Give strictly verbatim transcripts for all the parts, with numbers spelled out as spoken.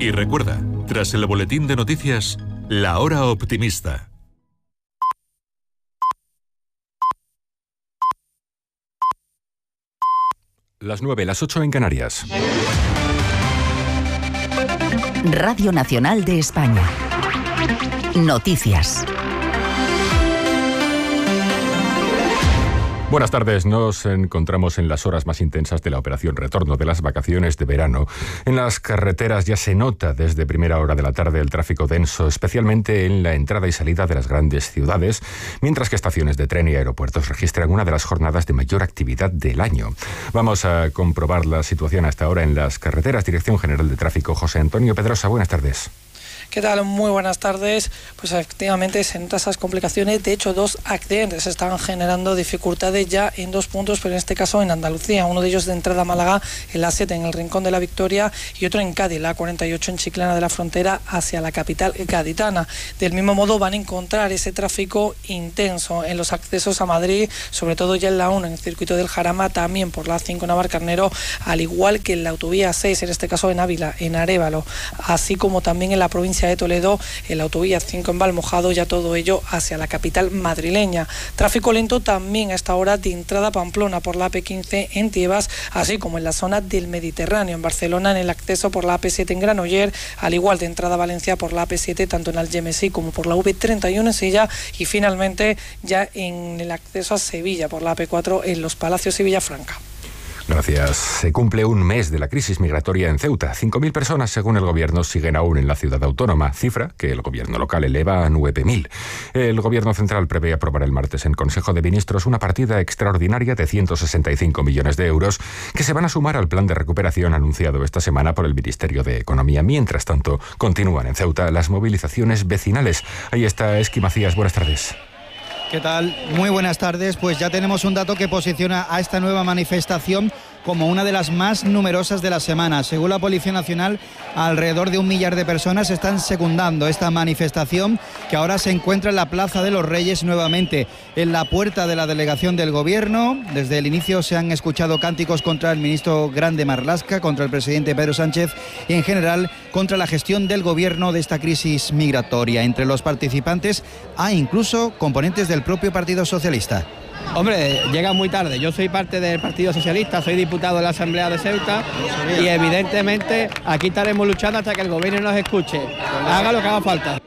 Y recuerda, tras el boletín de noticias, La Hora Optimista. Las nueve, las ocho en Canarias. Radio Nacional de España. Noticias. Buenas tardes, nos encontramos en las horas más intensas de la operación retorno de las vacaciones de verano. En las carreteras ya se nota desde primera hora de la tarde el tráfico denso, especialmente en la entrada y salida de las grandes ciudades, mientras que estaciones de tren y aeropuertos registran una de las jornadas de mayor actividad del año. Vamos a comprobar la situación hasta ahora en las carreteras. Dirección General de Tráfico, José Antonio Pedrosa, buenas tardes. ¿Qué tal? Muy buenas tardes. Pues efectivamente se notan esas complicaciones. De hecho, dos accidentes están generando dificultades ya en dos puntos, pero en este caso en Andalucía. Uno de ellos de entrada a Málaga, en la siete en el Rincón de la Victoria, y otro en Cádiz, la cuarenta y ocho en Chiclana de la Frontera hacia la capital gaditana. Del mismo modo van a encontrar ese tráfico intenso en los accesos a Madrid, sobre todo ya en la uno, en el circuito del Jarama, también por la cinco Navarcarnero, al igual que en la autovía seis, en este caso en Ávila, en Arévalo, así como también en la provincia de Toledo, en la autovía cinco en Valmojado, ya todo ello hacia la capital madrileña. Tráfico lento también a esta hora de entrada a Pamplona por la A P quince en Tiebas, así como en la zona del Mediterráneo, en Barcelona, en el acceso por la A P siete en Granoller, al igual de entrada a Valencia por la A P siete, tanto en Algemesí como por la V treinta y uno en Silla, y finalmente ya en el acceso a Sevilla por la A P cuatro en Los Palacios y Villafranca. Gracias. Se cumple un mes de la crisis migratoria en Ceuta. cinco mil personas, según el gobierno, siguen aún en la ciudad autónoma, cifra que el gobierno local eleva a nueve mil. El gobierno central prevé aprobar el martes en Consejo de Ministros una partida extraordinaria de ciento sesenta y cinco millones de euros que se van a sumar al plan de recuperación anunciado esta semana por el Ministerio de Economía. Mientras tanto, continúan en Ceuta las movilizaciones vecinales. Ahí está Esqui Macías. Buenas tardes. ¿Qué tal? Muy buenas tardes. Pues ya tenemos un dato que posiciona a esta nueva manifestación como una de las más numerosas de la semana. Según la Policía Nacional, alrededor de un millar de personas están secundando esta manifestación, que ahora se encuentra en la Plaza de los Reyes nuevamente, en la puerta de la delegación del Gobierno. Desde el inicio se han escuchado cánticos contra el ministro Grande Marlaska, contra el presidente Pedro Sánchez y en general contra la gestión del Gobierno de esta crisis migratoria. Entre los participantes hay incluso componentes del propio Partido Socialista. Hombre, llega muy tarde. Yo soy parte del Partido Socialista, soy diputado de la Asamblea de Ceuta y evidentemente aquí estaremos luchando hasta que el gobierno nos escuche, haga lo que haga falta.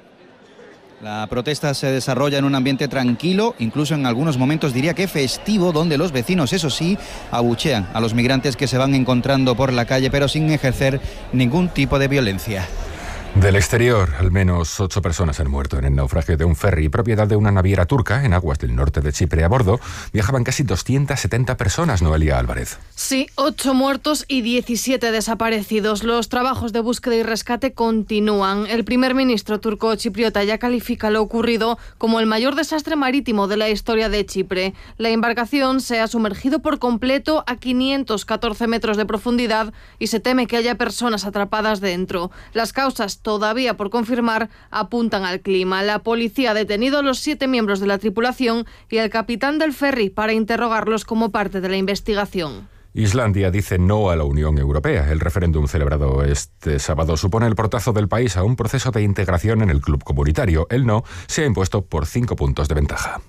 La protesta se desarrolla en un ambiente tranquilo, incluso en algunos momentos diría que festivo, donde los vecinos, eso sí, abuchean a los migrantes que se van encontrando por la calle, pero sin ejercer ningún tipo de violencia. Del exterior, al menos ocho personas han muerto en el naufragio de un ferry propiedad de una naviera turca en aguas del norte de Chipre. A bordo viajaban casi doscientas setenta personas, Noelia Álvarez. Sí, ocho muertos y diecisiete desaparecidos. Los trabajos de búsqueda y rescate continúan. El primer ministro turco chipriota ya califica lo ocurrido como el mayor desastre marítimo de la historia de Chipre. La embarcación se ha sumergido por completo a quinientos catorce metros de profundidad y se teme que haya personas atrapadas dentro. Las causas todavía por confirmar apuntan al clima. La policía ha detenido a los siete miembros de la tripulación y al capitán del ferry para interrogarlos como parte de la investigación. Islandia dice no a la Unión Europea. El referéndum celebrado este sábado supone el portazo del país a un proceso de integración en el club comunitario. El no se ha impuesto por cinco puntos de ventaja.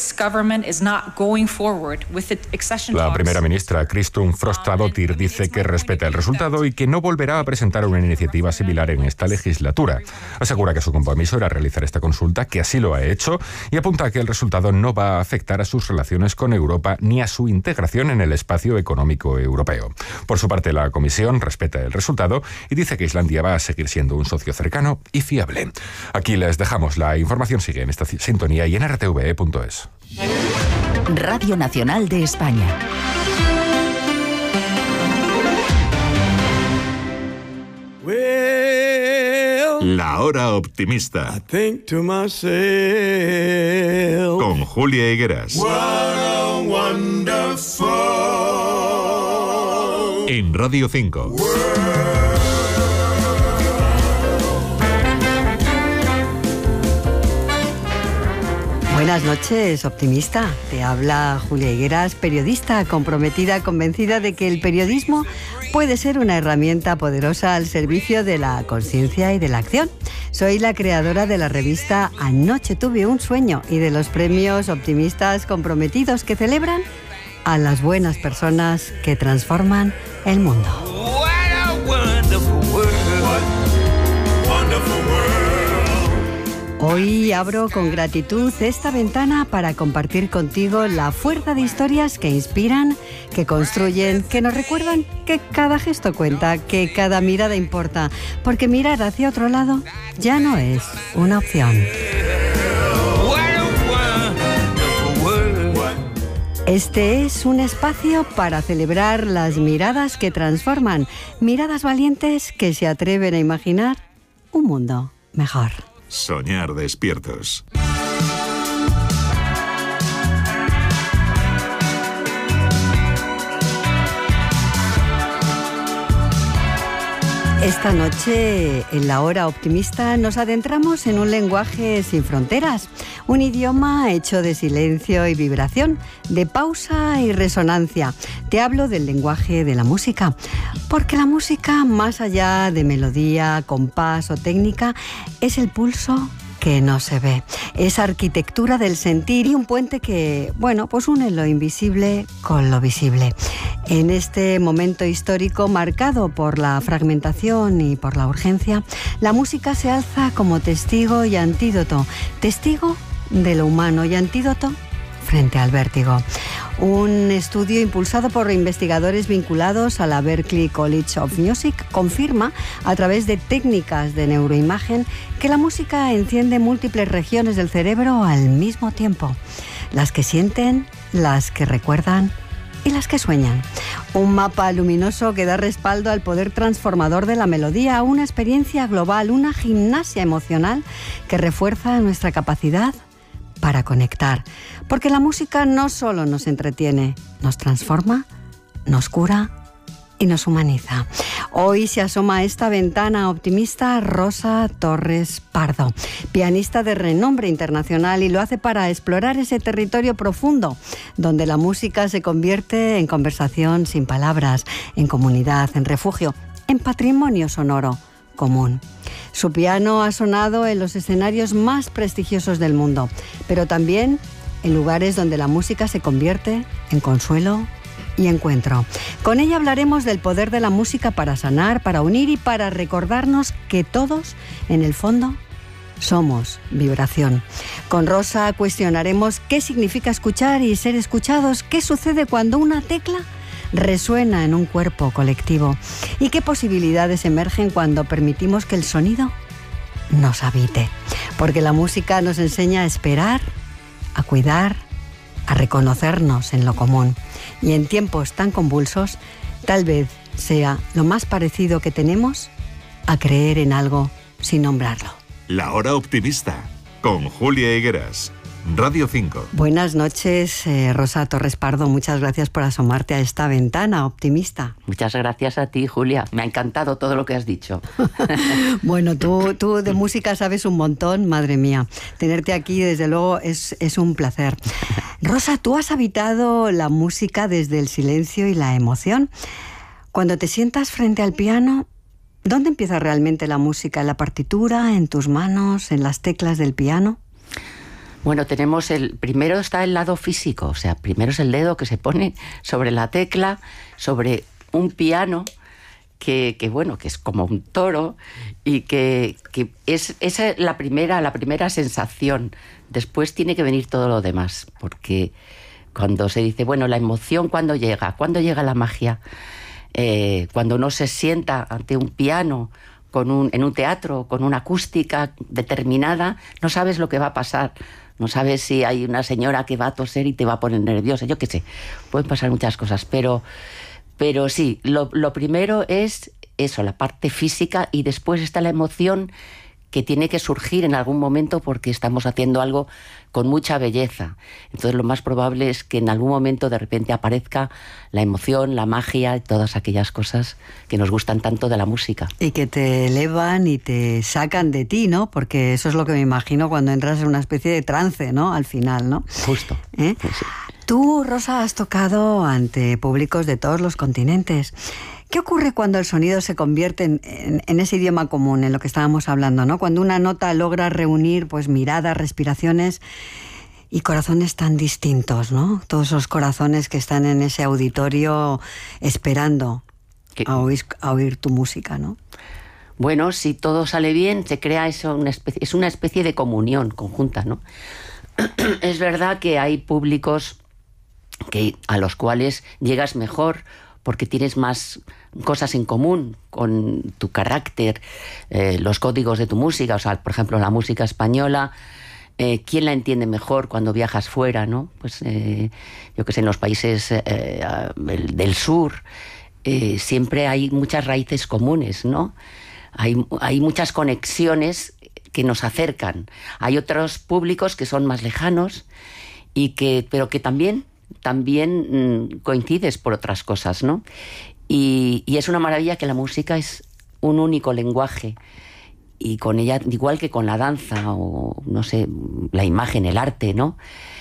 La primera ministra, Kristrún Frostadóttir, dice que respeta el resultado y que no volverá a presentar una iniciativa similar en esta legislatura. Asegura que su compromiso era realizar esta consulta, que así lo ha hecho, y apunta a que el resultado no va a afectar a sus relaciones con Europa ni a su integración en el espacio económico europeo. Por su parte, la Comisión respeta el resultado y dice que Islandia va a seguir siendo un socio cercano y fiable. Aquí les dejamos. La información sigue en esta sintonía y en r t v e punto es. Radio Nacional de España. La Hora Optimista. Con Julia Higueras. En Radio cinco. Buenas noches, optimista. Te habla Julia Higueras, periodista comprometida, convencida de que el periodismo puede ser una herramienta poderosa al servicio de la conciencia y de la acción. Soy la creadora de la revista Anoche tuve un sueño y de los premios Optimistas Comprometidos, que celebran a las buenas personas que transforman el mundo. Hoy abro con gratitud esta ventana para compartir contigo la fuerza de historias que inspiran, que construyen, que nos recuerdan que cada gesto cuenta, que cada mirada importa, porque mirar hacia otro lado ya no es una opción. Este es un espacio para celebrar las miradas que transforman, miradas valientes que se atreven a imaginar un mundo mejor. Soñar despiertos. Esta noche, en la hora optimista, nos adentramos en un lenguaje sin fronteras, un idioma hecho de silencio y vibración, de pausa y resonancia. Te hablo del lenguaje de la música, porque la música, más allá de melodía, compás o técnica, es el pulso que no se ve. Es arquitectura del sentir y un puente que, bueno, pues une lo invisible con lo visible. En este momento histórico marcado por la fragmentación y por la urgencia, la música se alza como testigo y antídoto. Testigo de lo humano y antídoto frente al vértigo. Un estudio impulsado por investigadores vinculados a la Berklee College of Music confirma, a través de técnicas de neuroimagen, que la música enciende múltiples regiones del cerebro al mismo tiempo. Las que sienten, las que recuerdan y las que sueñan. Un mapa luminoso que da respaldo al poder transformador de la melodía, una experiencia global, una gimnasia emocional que refuerza nuestra capacidad para conectar. Porque la música no solo nos entretiene, nos transforma, nos cura y nos humaniza. Hoy se asoma a esta ventana optimista Rosa Torres Pardo, pianista de renombre internacional, y lo hace para explorar ese territorio profundo donde la música se convierte en conversación sin palabras, en comunidad, en refugio, en patrimonio sonoro común. Su piano ha sonado en los escenarios más prestigiosos del mundo, pero también en lugares donde la música se convierte en consuelo y encuentro. Con ella hablaremos del poder de la música para sanar, para unir y para recordarnos que todos, en el fondo, somos vibración. Con Rosa cuestionaremos qué significa escuchar y ser escuchados, qué sucede cuando una tecla resuena en un cuerpo colectivo y qué posibilidades emergen cuando permitimos que el sonido nos habite. Porque la música nos enseña a esperar, a cuidar, a reconocernos en lo común. Y en tiempos tan convulsos, tal vez sea lo más parecido que tenemos a creer en algo sin nombrarlo. La hora optimista, con Julia Higueras. Radio cinco. Buenas noches, eh, Rosa Torres Pardo. Muchas gracias por asomarte a esta ventana optimista. Muchas gracias a ti, Julia. Me ha encantado todo lo que has dicho. Bueno, tú, tú de música sabes un montón, madre mía. Tenerte aquí, desde luego, es, es un placer. Rosa, tú has habitado la música desde el silencio y la emoción. Cuando te sientas frente al piano, ¿dónde empieza realmente la música? ¿En la partitura, en tus manos, en las teclas del piano? Bueno, tenemos el... Primero está el lado físico, o sea, primero es el dedo que se pone sobre la tecla, sobre un piano que, que bueno, que es como un toro y que, que es esa es la primera, la primera sensación. Después tiene que venir todo lo demás, porque cuando se dice, bueno, la emoción, ¿cuándo llega? ¿Cuándo llega la magia? Eh, cuando uno se sienta ante un piano, con un, en un teatro, con una acústica determinada, no sabes lo que va a pasar. No sabes si hay una señora que va a toser y te va a poner nerviosa. Yo qué sé, pueden pasar muchas cosas. Pero, pero sí, lo, lo primero es eso, la parte física, y después está la emoción que tiene que surgir en algún momento porque estamos haciendo algo con mucha belleza. Entonces lo más probable es que en algún momento de repente aparezca la emoción, la magia y todas aquellas cosas que nos gustan tanto de la música. Y que te elevan y te sacan de ti, ¿no? Porque eso es lo que me imagino cuando entras en una especie de trance, ¿no? Al final, ¿no? Justo. ¿Eh? Sí. Tú, Rosa, has tocado ante públicos de todos los continentes. ¿Qué ocurre cuando el sonido se convierte en, en, en ese idioma común, en lo que estábamos hablando, ¿no? Cuando una nota logra reunir pues miradas, respiraciones y corazones tan distintos, ¿no? Todos esos corazones que están en ese auditorio esperando a oír, a oír tu música, ¿no? Bueno, si todo sale bien, se crea eso, una especie, es una especie de comunión conjunta, ¿no? Es verdad que hay públicos que, a los cuales llegas mejor porque tienes más cosas en común con tu carácter, eh, los códigos de tu música. O sea, por ejemplo, la música española, eh, ¿quién la entiende mejor cuando viajas fuera, no? Pues eh, yo que sé, en los países eh, del, del sur eh, siempre hay muchas raíces comunes, ¿no? Hay, hay muchas conexiones que nos acercan. Hay otros públicos que son más lejanos, y que, pero que también... también mmm, coincides por otras cosas, ¿no? Y, y es una maravilla que la música es un único lenguaje, y con ella, igual que con la danza o, no sé, la imagen, el arte, ¿no?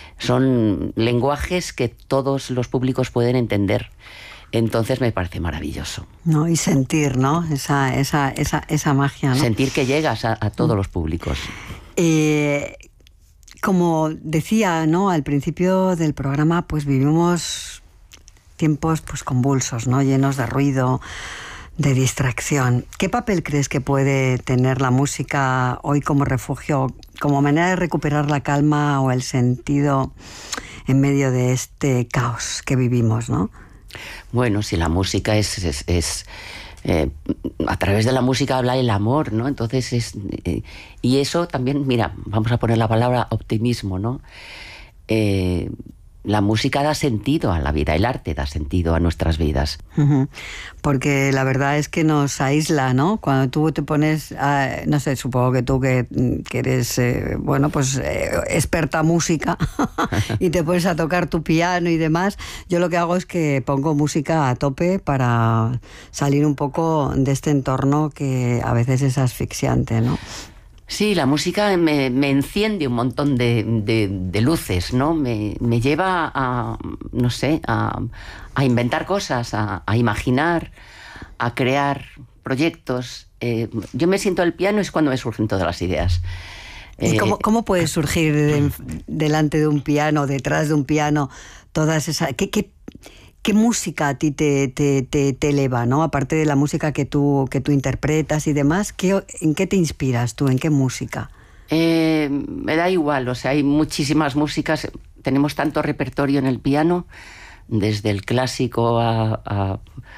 Son lenguajes que todos los públicos pueden entender. Entonces me parece maravilloso. No, y sentir, ¿no? Esa, esa, esa, esa magia, ¿no? Sentir que llegas a, a todos los públicos. Eh... Como decía, ¿no?, al principio del programa, pues vivimos tiempos pues convulsos, ¿no?, llenos de ruido, de distracción. ¿Qué papel crees que puede tener la música hoy como refugio, como manera de recuperar la calma o el sentido en medio de este caos que vivimos, ¿no? Bueno, si la música es... es, es... Eh, a través de la música habla el amor, ¿no? Entonces es... Eh, y eso también, mira, vamos a poner la palabra optimismo, ¿no? Eh, la música da sentido a la vida, el arte da sentido a nuestras vidas. Uh-huh. Porque la verdad es que nos aísla, ¿no? Cuando tú te pones, a, no sé, supongo que tú que, que eres, eh, bueno, pues eh, experta música y te pones a tocar tu piano y demás, yo lo que hago es que pongo música a tope para salir un poco de este entorno que a veces es asfixiante, ¿no? Sí, la música me, me enciende un montón de, de, de luces, ¿no? Me, me lleva a, no sé, a, a inventar cosas, a, a imaginar, a crear proyectos. Eh, yo me siento al piano, es cuando me surgen todas las ideas. ¿Y cómo, cómo puede surgir de, delante de un piano, detrás de un piano, todas esas... ¿Qué, qué, qué música a ti te, te, te, te eleva, ¿no? Aparte de la música que tú, que tú interpretas y demás, ¿qué, ¿en qué te inspiras tú? ¿En qué música? Eh, me da igual, o sea, hay muchísimas músicas. Tenemos tanto repertorio en el piano, desde el clásico a, a,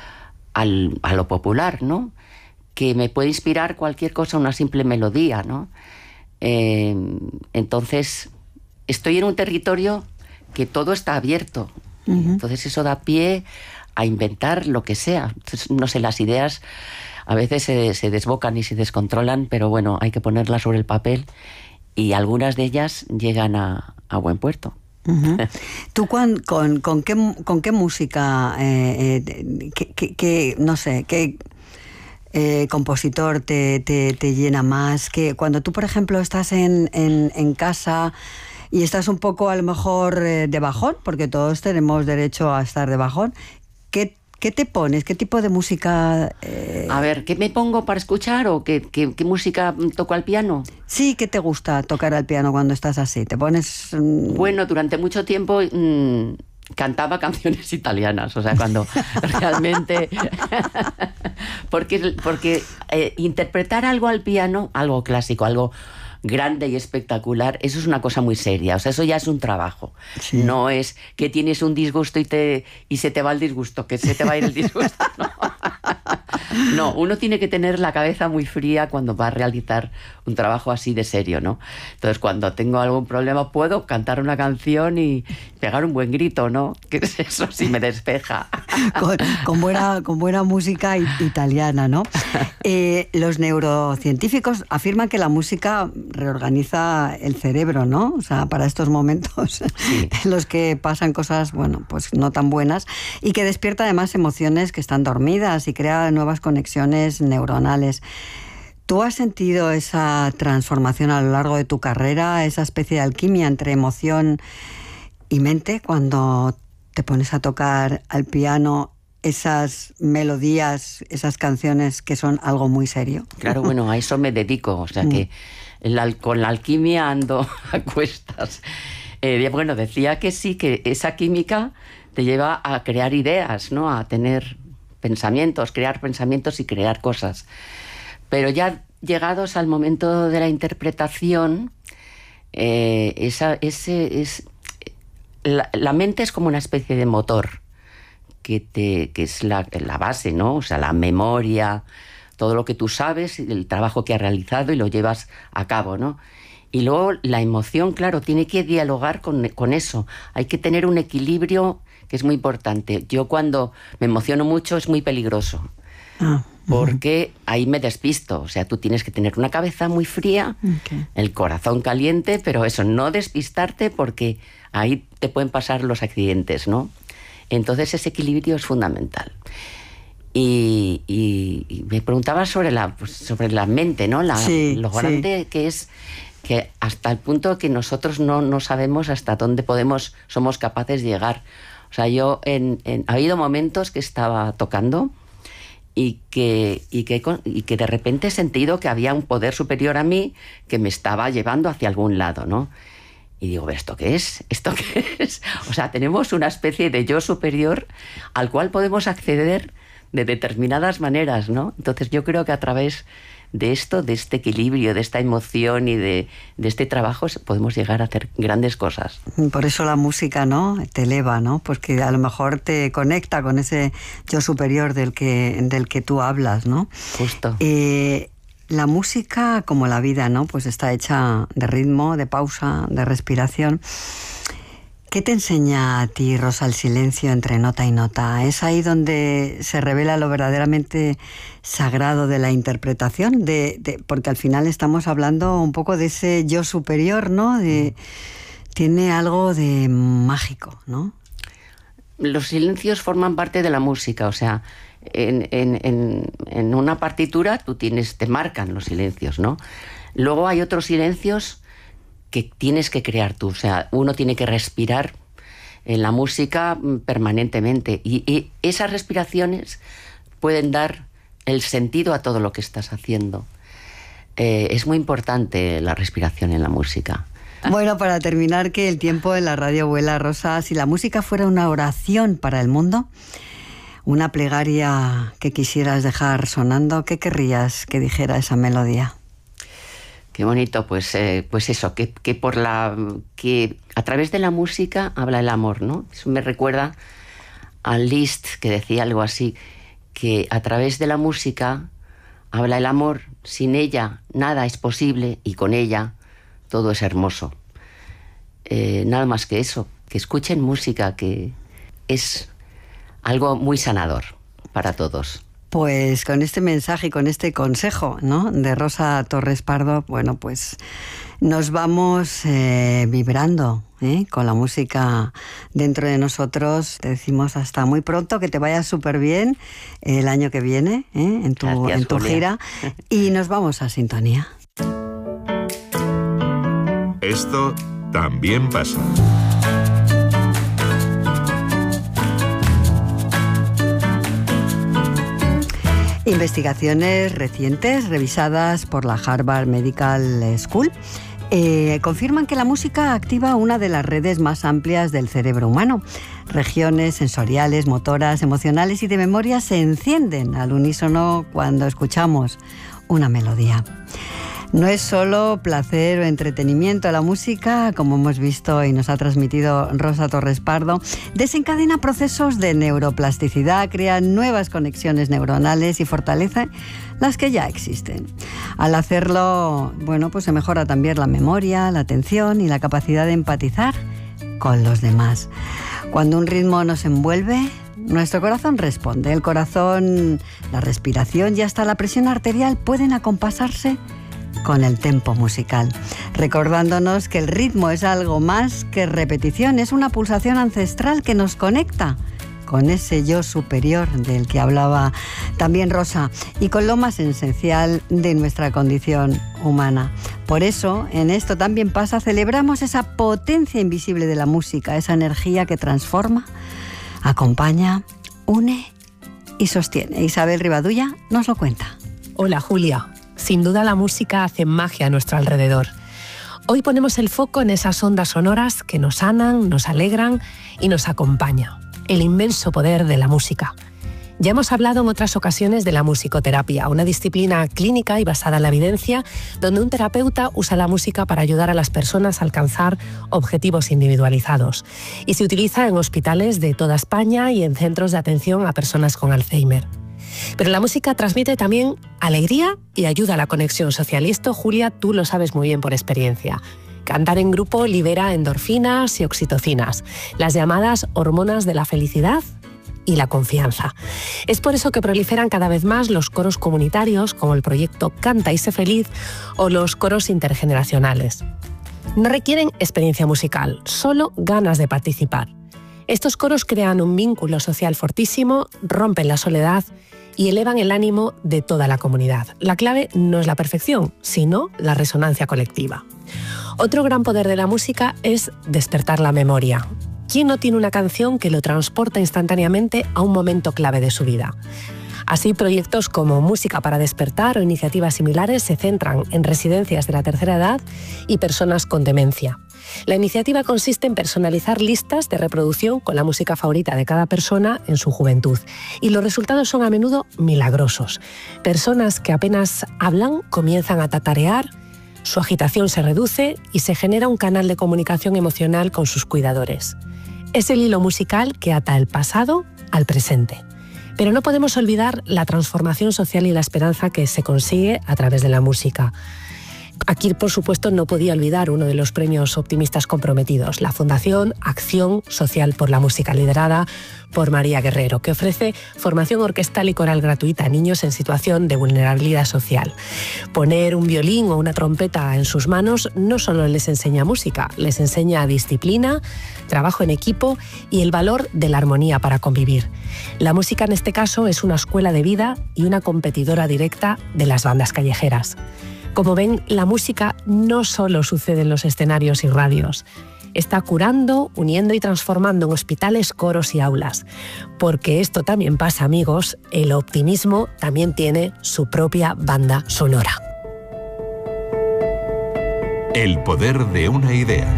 al, a lo popular, ¿no? Que me puede inspirar cualquier cosa, una simple melodía, ¿no? Eh, entonces, estoy en un territorio que todo está abierto. Uh-huh. Entonces eso da pie a inventar lo que sea. Entonces, no sé, las ideas a veces se, se desbocan y se descontrolan, pero bueno, hay que ponerlas sobre el papel y algunas de ellas llegan a, a buen puerto. Uh-huh. ¿Tú con, con, con, qué, con qué música, eh, eh, qué, qué, qué, no sé, qué eh, compositor te, te, te llena más? Que cuando tú, por ejemplo, estás en, en, en casa... y estás un poco a lo mejor eh, de bajón, porque todos tenemos derecho a estar de bajón, ¿qué, qué te pones? ¿Qué tipo de música? Eh... A ver, ¿qué me pongo para escuchar o qué, qué, qué música toco al piano? Sí, ¿qué te gusta tocar al piano cuando estás así? ¿Te pones...? Mmm... Bueno, durante mucho tiempo mmm, cantaba canciones italianas, o sea, cuando realmente... porque porque eh, interpretar algo al piano, algo clásico, algo... grande y espectacular, eso es una cosa muy seria, o sea, eso ya es un trabajo. Sí. No es que tienes un disgusto y te y se te va el disgusto, que se te va a ir el disgusto. No. No, uno tiene que tener la cabeza muy fría cuando va a realizar un trabajo así de serio, ¿no? Entonces, cuando tengo algún problema, puedo cantar una canción y pegar un buen grito, ¿no? Que es eso, sí me despeja. Con, con, buena, con buena música italiana, ¿no? Eh, los neurocientíficos afirman que la música reorganiza el cerebro, ¿no? O sea, para estos momentos sí. en los que pasan cosas, bueno, pues no tan buenas, y que despierta además emociones que están dormidas y crea nuevas conexiones neuronales. ¿Tú has sentido esa transformación a lo largo de tu carrera, esa especie de alquimia entre emoción y mente cuando te pones a tocar al piano esas melodías, esas canciones que son algo muy serio. Claro, bueno, a eso me dedico, o sea mm. que el, con la alquimia ando a cuestas. Eh, bueno, decía que sí, que esa química te lleva a crear ideas, ¿no? A tener pensamientos, crear pensamientos y crear cosas. Pero ya llegados al momento de la interpretación, eh, esa, ese, es, la, la mente es como una especie de motor que, te, que es la, la base, ¿no? O sea, la memoria, todo lo que tú sabes, el trabajo que has realizado y lo llevas a cabo, ¿no? Y luego la emoción, claro, tiene que dialogar con, con eso. Hay que tener un equilibrio que es muy importante. Yo cuando me emociono mucho es muy peligroso. Ah, porque uh-huh. ahí me despisto. O sea, tú tienes que tener una cabeza muy fría, okay. el corazón caliente, pero eso, no despistarte porque ahí te pueden pasar los accidentes, ¿no? Entonces ese equilibrio es fundamental. Y, y, y me preguntaba sobre la, pues, sobre la mente, ¿no? La, sí, lo grande sí. que es... que hasta el punto que nosotros no, no sabemos hasta dónde podemos, somos capaces de llegar. O sea, yo en, en, ha habido momentos que estaba tocando y que, y, que, y que de repente he sentido que había un poder superior a mí que me estaba llevando hacia algún lado, ¿no? Y digo, ¿esto qué es? ¿Esto qué es? O sea, tenemos una especie de yo superior al cual podemos acceder de determinadas maneras, ¿no? Entonces yo creo que a través de esto, de este equilibrio, de esta emoción y de, de este trabajo, podemos llegar a hacer grandes cosas. Por eso la música, ¿no?, te eleva, ¿no? Porque a lo mejor te conecta con ese yo superior del que, del que tú hablas, ¿no? Justo. Eh, la música, como la vida, ¿no?, pues está hecha de ritmo, de pausa, de respiración. ¿Qué te enseña a ti, Rosa, el silencio entre nota y nota? ¿Es ahí donde se revela lo verdaderamente sagrado de la interpretación? De, de, porque al final estamos hablando un poco de ese yo superior, ¿no? De, tiene algo de mágico, ¿no? Los silencios forman parte de la música, o sea, en, en, en, en una partitura tú tienes, te marcan los silencios, ¿no? Luego hay otros silencios que tienes que crear tú, o sea, uno tiene que respirar en la música permanentemente y, y esas respiraciones pueden dar el sentido a todo lo que estás haciendo. Eh, es muy importante la respiración en la música. Bueno, para terminar, que el tiempo en la radio vuela, Rosa, si la música fuera una oración para el mundo, una plegaria que quisieras dejar sonando, ¿qué querrías que dijera esa melodía? Qué bonito, pues, eh, pues eso, que, que por la que a través de la música habla el amor, ¿no? Eso me recuerda a Liszt, que decía algo así, que a través de la música habla el amor, sin ella nada es posible y con ella todo es hermoso. Eh, nada más que eso, que escuchen música, que es algo muy sanador para todos. Pues con este mensaje y con este consejo, ¿no?, de Rosa Torres Pardo, bueno, pues nos vamos eh, vibrando ¿eh? con la música dentro de nosotros. Te decimos hasta muy pronto, que te vaya súper bien el año que viene ¿eh? en tu, Gracias, en tu gira. Y nos vamos a sintonía. Esto también pasa. Investigaciones recientes revisadas por la Harvard Medical School eh, confirman que la música activa una de las redes más amplias del cerebro humano. Regiones sensoriales, motoras, emocionales y de memoria se encienden al unísono cuando escuchamos una melodía. No es solo placer o entretenimiento. La música, como hemos visto y nos ha transmitido Rosa Torres Pardo, desencadena procesos de neuroplasticidad, crea nuevas conexiones neuronales y fortalece las que ya existen. Al hacerlo, bueno, pues se mejora también la memoria, la atención y la capacidad de empatizar con los demás. Cuando un ritmo nos envuelve, nuestro corazón responde. El corazón, la respiración y hasta la presión arterial pueden acompasarse con el tempo musical, recordándonos que el ritmo es algo más que repetición, es una pulsación ancestral que nos conecta con ese yo superior del que hablaba también Rosa y con lo más esencial de nuestra condición humana. Por eso, en Esto también pasa, celebramos esa potencia invisible de la música, esa energía que transforma, acompaña, une y sostiene. Isabel Rivadulla nos lo cuenta. Hola Julia, sin duda la música hace magia a nuestro alrededor. Hoy ponemos el foco en esas ondas sonoras que nos sanan, nos alegran y nos acompañan. El inmenso poder de la música. Ya hemos hablado en otras ocasiones de la musicoterapia, una disciplina clínica y basada en la evidencia, donde un terapeuta usa la música para ayudar a las personas a alcanzar objetivos individualizados. Y se utiliza en hospitales de toda España y en centros de atención a personas con Alzheimer. Pero la música transmite también alegría y ayuda a la conexión social. Y esto, Julia, tú lo sabes muy bien por experiencia. Cantar en grupo libera endorfinas y oxitocinas, las llamadas hormonas de la felicidad y la confianza. Es por eso que proliferan cada vez más los coros comunitarios, como el proyecto Canta y sé feliz, o los coros intergeneracionales. No requieren experiencia musical, solo ganas de participar. Estos coros crean un vínculo social fortísimo, rompen la soledad y elevan el ánimo de toda la comunidad. La clave no es la perfección, sino la resonancia colectiva. Otro gran poder de la música es despertar la memoria. ¿Quién no tiene una canción que lo transporta instantáneamente a un momento clave de su vida? Así, proyectos como Música para Despertar o iniciativas similares se centran en residencias de la tercera edad y personas con demencia. La iniciativa consiste en personalizar listas de reproducción con la música favorita de cada persona en su juventud. Y los resultados son a menudo milagrosos. Personas que apenas hablan comienzan a tatarear, su agitación se reduce y se genera un canal de comunicación emocional con sus cuidadores. Es el hilo musical que ata el pasado al presente. Pero no podemos olvidar la transformación social y la esperanza que se consigue a través de la música. Aquí, por supuesto, no podía olvidar uno de los premios optimistas comprometidos, la Fundación Acción Social por la Música, liderada por María Guerrero, que ofrece formación orquestal y coral gratuita a niños en situación de vulnerabilidad social. Poner un violín o una trompeta en sus manos no solo les enseña música, les enseña disciplina, trabajo en equipo y el valor de la armonía para convivir. La música, en este caso, es una escuela de vida y una competidora directa de las bandas callejeras. Como ven, la música no solo sucede en los escenarios y radios. Está curando, uniendo y transformando en hospitales, coros y aulas. Porque esto también pasa, amigos, el optimismo también tiene su propia banda sonora. El poder de una idea.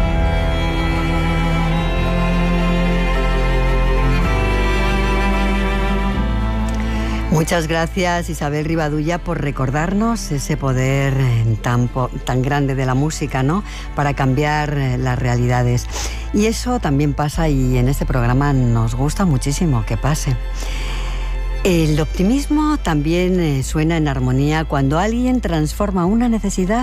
Muchas gracias, Isabel Rivadulla, por recordarnos ese poder tan, tan grande de la música, ¿no?, para cambiar las realidades. Y eso también pasa, y en este programa nos gusta muchísimo que pase. El optimismo también suena en armonía cuando alguien transforma una necesidad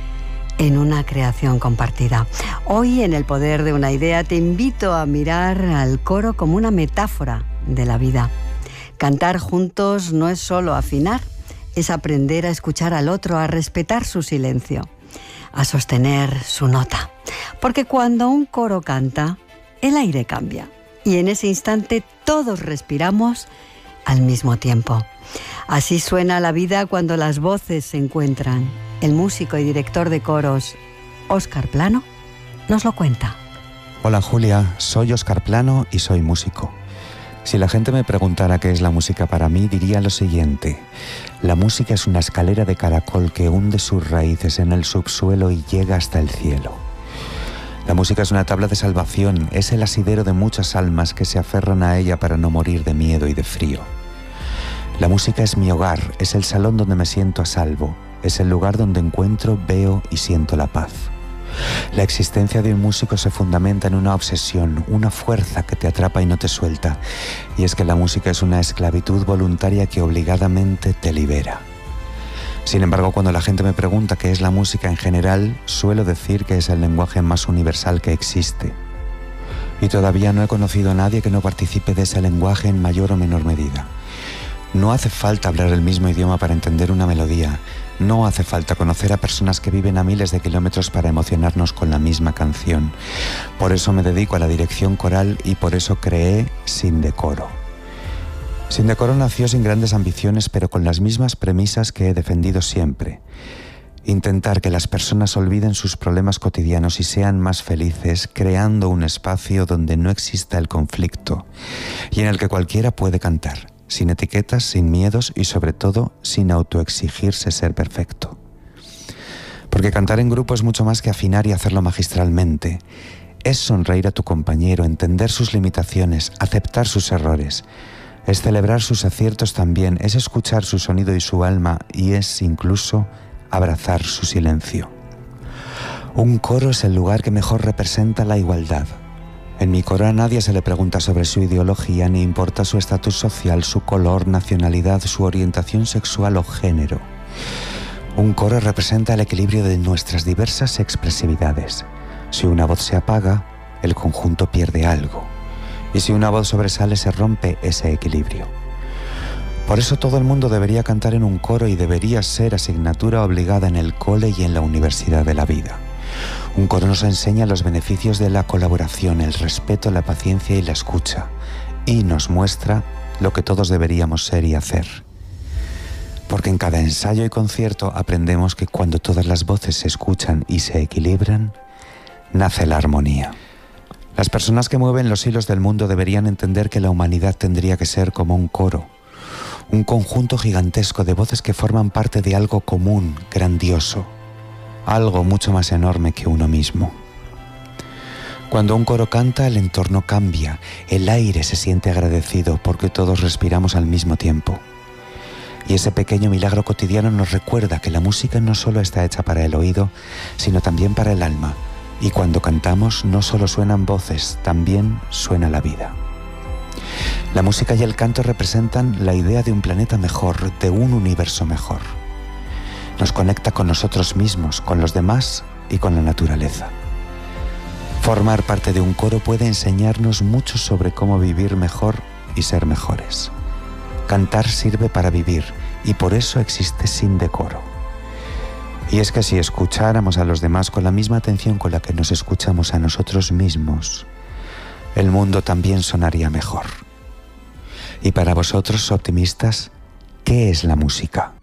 en una creación compartida. Hoy, en El poder de una idea, te invito a mirar al coro como una metáfora de la vida. Cantar juntos no es solo afinar, es aprender a escuchar al otro, a respetar su silencio, a sostener su nota. Porque cuando un coro canta, el aire cambia. Y en ese instante todos respiramos al mismo tiempo. Así suena la vida cuando las voces se encuentran. El músico y director de coros, Óscar Plano, nos lo cuenta. Hola Julia, soy Óscar Plano y soy músico. Si la gente me preguntara qué es la música para mí, diría lo siguiente. La música es una escalera de caracol que hunde sus raíces en el subsuelo y llega hasta el cielo. La música es una tabla de salvación, es el asidero de muchas almas que se aferran a ella para no morir de miedo y de frío. La música es mi hogar, es el salón donde me siento a salvo, es el lugar donde encuentro, veo y siento la paz. La existencia de un músico se fundamenta en una obsesión, una fuerza que te atrapa y no te suelta, y es que la música es una esclavitud voluntaria que obligadamente te libera. Sin embargo, cuando la gente me pregunta qué es la música en general, suelo decir que es el lenguaje más universal que existe. Y todavía no he conocido a nadie que no participe de ese lenguaje en mayor o menor medida. No hace falta hablar el mismo idioma para entender una melodía. No hace falta conocer a personas que viven a miles de kilómetros para emocionarnos con la misma canción. Por eso me dedico a la dirección coral y por eso creé Sin Decoro. Sin Decoro nació sin grandes ambiciones, pero con las mismas premisas que he defendido siempre. Intentar que las personas olviden sus problemas cotidianos y sean más felices, creando un espacio donde no exista el conflicto y en el que cualquiera puede cantar, sin etiquetas, sin miedos y sobre todo sin autoexigirse ser perfecto. Porque cantar en grupo es mucho más que afinar y hacerlo magistralmente. Es sonreír a tu compañero, entender sus limitaciones, aceptar sus errores. Es celebrar sus aciertos también, es escuchar su sonido y su alma y es incluso abrazar su silencio. Un coro es el lugar que mejor representa la igualdad. En mi coro a nadie se le pregunta sobre su ideología, ni importa su estatus social, su color, nacionalidad, su orientación sexual o género. Un coro representa el equilibrio de nuestras diversas expresividades. Si una voz se apaga, el conjunto pierde algo. Y si una voz sobresale, se rompe ese equilibrio. Por eso todo el mundo debería cantar en un coro y debería ser asignatura obligada en el cole y en la universidad de la vida. Un coro nos enseña los beneficios de la colaboración, el respeto, la paciencia y la escucha, y nos muestra lo que todos deberíamos ser y hacer. Porque en cada ensayo y concierto aprendemos que cuando todas las voces se escuchan y se equilibran, nace la armonía. Las personas que mueven los hilos del mundo deberían entender que la humanidad tendría que ser como un coro, un conjunto gigantesco de voces que forman parte de algo común, grandioso, algo mucho más enorme que uno mismo. Cuando un coro canta, el entorno cambia, el aire se siente agradecido porque todos respiramos al mismo tiempo. Y ese pequeño milagro cotidiano nos recuerda que la música no solo está hecha para el oído, sino también para el alma. Y cuando cantamos no solo suenan voces, también suena la vida. La música y el canto representan la idea de un planeta mejor, de un universo mejor. Nos conecta con nosotros mismos, con los demás y con la naturaleza. Formar parte de un coro puede enseñarnos mucho sobre cómo vivir mejor y ser mejores. Cantar sirve para vivir y por eso existe sin decoro. Y es que si escucháramos a los demás con la misma atención con la que nos escuchamos a nosotros mismos, el mundo también sonaría mejor. Y para vosotros, optimistas, ¿qué es la música?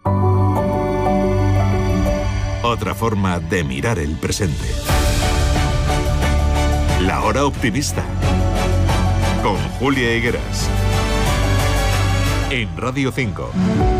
Otra forma de mirar el presente. La Hora Optimista. Con Julia Higueras. En Radio cinco.